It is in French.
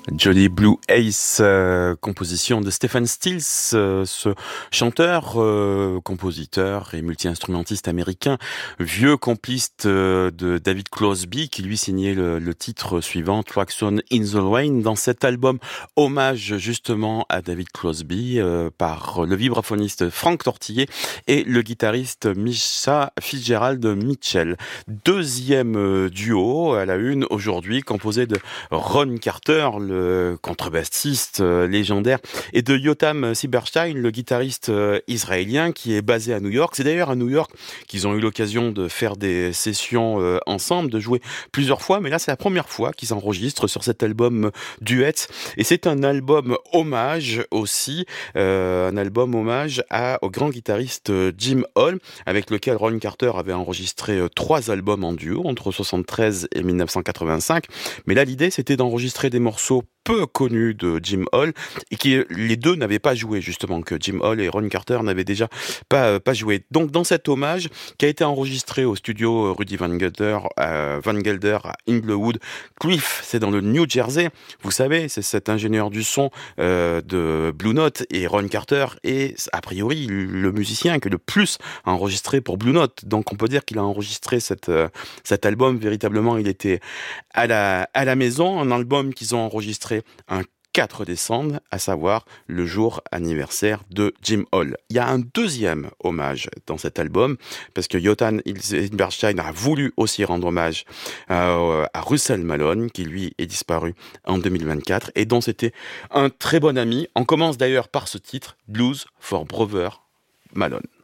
Jolly Blue Ace, composition de Stephen Stills, ce chanteur, compositeur et multi-instrumentiste américain, vieux complice de David Crosby, qui lui signait le titre suivant, Tracks on in the Rain, dans cet album hommage justement à David Crosby, par le vibraphoniste Frank Tortillet et le guitariste Misha Fitzgerald Mitchell. Deuxième duo à la une aujourd'hui, composé de Ron Carter, le contrebassiste légendaire, et de Yotam Silberstein, le guitariste israélien qui est basé à New York. C'est d'ailleurs à New York qu'ils ont eu l'occasion de faire des sessions ensemble, de jouer plusieurs fois, mais là c'est la première fois qu'ils enregistrent sur cet album duet, et c'est un album hommage aussi, un album hommage au grand guitariste Jim Hall, avec lequel Ron Carter avait enregistré 3 albums en duo entre 1973 et 1985, mais là l'idée c'était d'enregistrer des morceaux peu connus de Jim Hall, et qui les deux n'avaient pas joué, justement, que Jim Hall et Ron Carter n'avaient déjà pas joué. Donc dans cet hommage qui a été enregistré au studio Rudy Van Gelder à Inglewood Cliff, c'est dans le New Jersey, vous savez, c'est cet ingénieur du son de Blue Note, et Ron Carter est a priori le musicien qui est le plus enregistré pour Blue Note, donc on peut dire qu'il a enregistré cet album. Véritablement, il était à la maison, un album qu'ils ont enregistré un 4 décembre, à savoir le jour anniversaire de Jim Hall. Il y a un deuxième hommage dans cet album, parce que Yotam Silberstein a voulu aussi rendre hommage à Russell Malone, qui lui est disparu en 2024, et dont c'était un très bon ami. On commence d'ailleurs par ce titre, Blues for Brother Malone.